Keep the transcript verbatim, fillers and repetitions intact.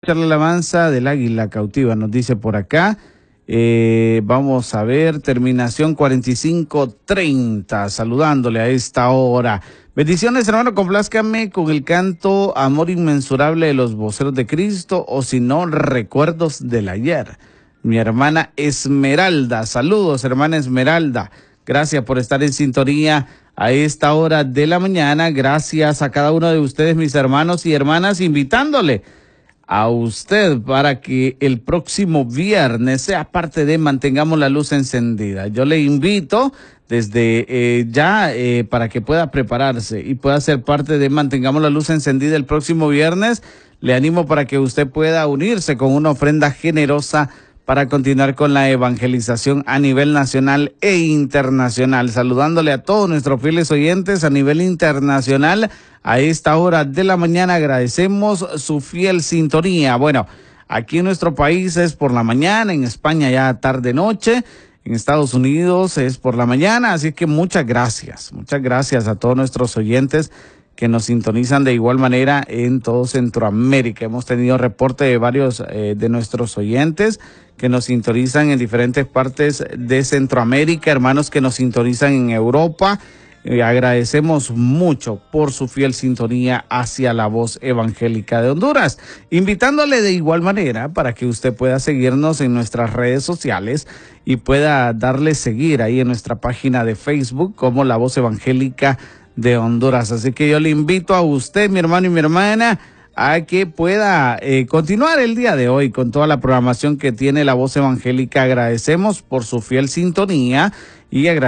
La alabanza del águila cautiva, nos dice por acá. Eh, vamos a ver, terminación cuarenta y cinco treinta, saludándole a esta hora. Bendiciones, hermano, complázcame con el canto Amor Inmensurable de los Voceros de Cristo, o si no, Recuerdos del Ayer. Mi hermana Esmeralda, saludos, hermana Esmeralda. Gracias por estar en sintonía a esta hora de la mañana. Gracias a cada uno de ustedes, mis hermanos y hermanas, invitándole a usted para que el próximo viernes sea parte de Mantengamos la Luz Encendida. Yo le invito desde eh, ya eh, para que pueda prepararse y pueda ser parte de Mantengamos la Luz Encendida el próximo viernes. Le animo para que usted pueda unirse con una ofrenda generosa para continuar con la evangelización a nivel nacional e internacional. Saludándole a todos nuestros fieles oyentes a nivel internacional. A esta hora de la mañana agradecemos su fiel sintonía. Bueno, aquí en nuestro país es por la mañana, en España ya tarde noche, en Estados Unidos es por la mañana, así que muchas gracias, muchas gracias a todos nuestros oyentes que nos sintonizan de igual manera en todo Centroamérica. Hemos tenido reporte de varios eh, de nuestros oyentes que nos sintonizan en diferentes partes de Centroamérica, hermanos que nos sintonizan en Europa. Eh, agradecemos mucho por su fiel sintonía hacia la voz evangélica de Honduras, invitándole de igual manera para que usted pueda seguirnos en nuestras redes sociales y pueda darle seguir ahí en nuestra página de Facebook como La Voz Evangélica de Honduras. Así que yo le invito a usted, mi hermano y mi hermana, a que pueda eh, continuar el día de hoy con toda la programación que tiene La Voz Evangélica. Agradecemos por su fiel sintonía y agradecemos